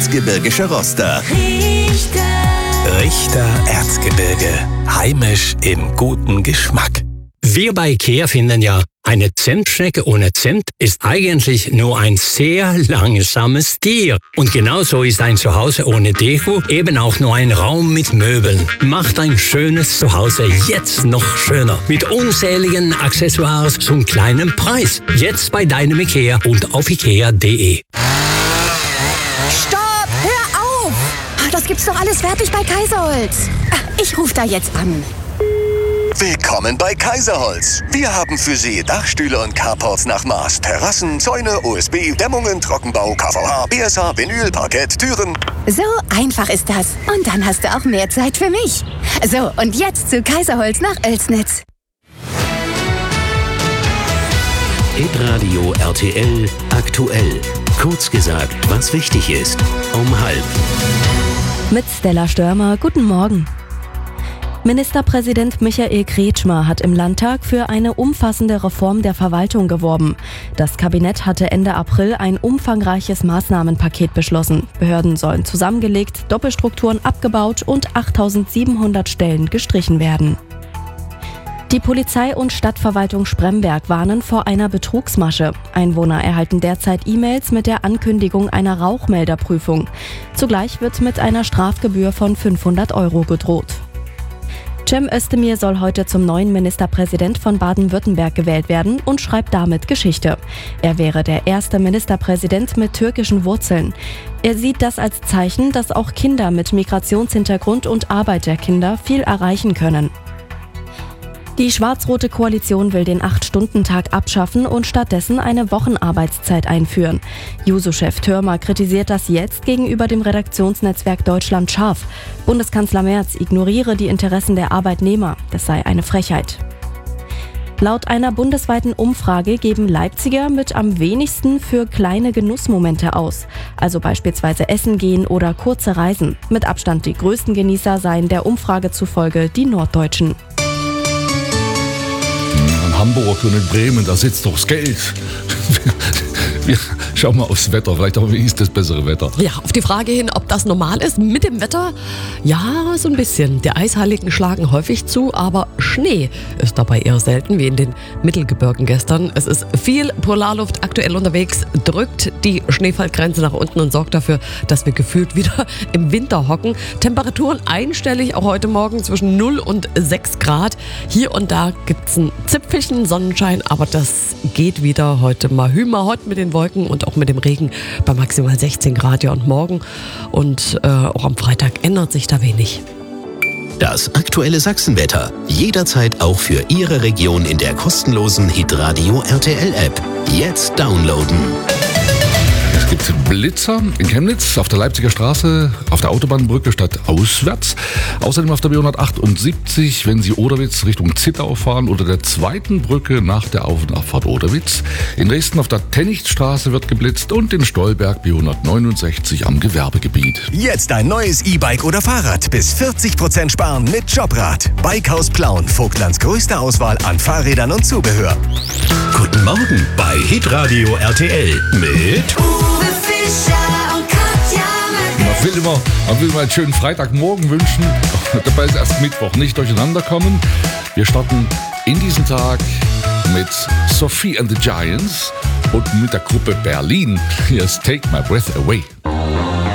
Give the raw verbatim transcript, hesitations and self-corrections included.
erzgebirgische Roster. Richter. Richter Erzgebirge. Heimisch im guten Geschmack. Wir bei IKEA finden ja, eine Zimtschnecke ohne Zimt ist eigentlich nur ein sehr langsames Tier. Und genauso ist ein Zuhause ohne Deko eben auch nur ein Raum mit Möbeln. Macht ein schönes Zuhause jetzt noch schöner. Mit unzähligen Accessoires zum kleinen Preis. Jetzt bei deinem IKEA und auf ikea punkt de. Stopp! Hör auf! Das gibt's doch alles fertig bei Kaiserholz. Ich rufe da jetzt an. Willkommen bei Kaiserholz. Wir haben für Sie Dachstühle und Carports nach Maß, Terrassen, Zäune, O S B, Dämmungen, Trockenbau, K V H, B S H, Vinyl, Parkett, Türen. So einfach ist das. Und dann hast du auch mehr Zeit für mich. So, und jetzt zu Kaiserholz nach Oelsnitz. Hitradio R T L aktuell. Kurz gesagt, was wichtig ist. Um halb. Mit Stella Störmer, guten Morgen. Ministerpräsident Michael Kretschmer hat im Landtag für eine umfassende Reform der Verwaltung geworben. Das Kabinett hatte Ende April ein umfangreiches Maßnahmenpaket beschlossen. Behörden sollen zusammengelegt, Doppelstrukturen abgebaut und achttausendsiebenhundert Stellen gestrichen werden. Die Polizei und Stadtverwaltung Spremberg warnen vor einer Betrugsmasche. Einwohner erhalten derzeit E-Mails mit der Ankündigung einer Rauchmelderprüfung. Zugleich wird mit einer Strafgebühr von fünfhundert Euro gedroht. Cem Özdemir soll heute zum neuen Ministerpräsident von Baden-Württemberg gewählt werden und schreibt damit Geschichte. Er wäre der erste Ministerpräsident mit türkischen Wurzeln. Er sieht das als Zeichen, dass auch Kinder mit Migrationshintergrund und Arbeiterkinder viel erreichen können. Die schwarz-rote Koalition will den acht-Stunden-Tag abschaffen und stattdessen eine Wochenarbeitszeit einführen. Juso-Chef Thürmer kritisiert das jetzt gegenüber dem Redaktionsnetzwerk Deutschland scharf. Bundeskanzler Merz ignoriere die Interessen der Arbeitnehmer. Das sei eine Frechheit. Laut einer bundesweiten Umfrage geben Leipziger mit am wenigsten für kleine Genussmomente aus. Also beispielsweise Essen gehen oder kurze Reisen. Mit Abstand die größten Genießer seien der Umfrage zufolge die Norddeutschen. Hamburg und in Bremen, da sitzt doch das Geld. Wir schauen mal aufs Wetter, vielleicht auch, wie ist das bessere Wetter? Ja, auf die Frage hin, ob das normal ist mit dem Wetter, ja, so ein bisschen. Die Eisheiligen schlagen häufig zu, aber Schnee ist dabei eher selten, wie in den Mittelgebirgen gestern. Es ist viel Polarluft aktuell unterwegs, drückt die Schneefallgrenze nach unten und sorgt dafür, dass wir gefühlt wieder im Winter hocken. Temperaturen einstellig, auch heute Morgen zwischen null und sechs Grad. Hier und da gibt es ein Zipfelchen Sonnenschein, aber das geht wieder heute mal hümer, heute mit den Wolken und auch mit dem Regen bei maximal sechzehn Grad, ja, und morgen und äh, auch am Freitag ändert sich da wenig. Das aktuelle Sachsenwetter. Jederzeit auch für Ihre Region in der kostenlosen Hitradio R T L App. Jetzt downloaden. Es gibt Blitzer in Chemnitz, auf der Leipziger Straße, auf der Autobahnbrücke statt auswärts. Außerdem auf der B hundertachtundsiebzig, wenn Sie Oderwitz Richtung Zittau fahren, oder der zweiten Brücke nach der Auf- und Abfahrt Oderwitz. In Dresden auf der Tennichtstraße wird geblitzt und in Stolberg B hundertneunundsechzig am Gewerbegebiet. Jetzt ein neues E-Bike oder Fahrrad. Bis vierzig Prozent sparen mit Jobrad. Bikehaus Plauen, Vogtlands größte Auswahl an Fahrrädern und Zubehör. Guten Morgen bei Hitradio R T L mit Man will immer, man will mal einen schönen Freitagmorgen wünschen. Dabei ist erst Mittwoch, nicht durcheinander kommen. Wir starten in diesen Tag mit Sophie and the Giants und mit der Gruppe Berlin. Hier ist Take My Breath Away.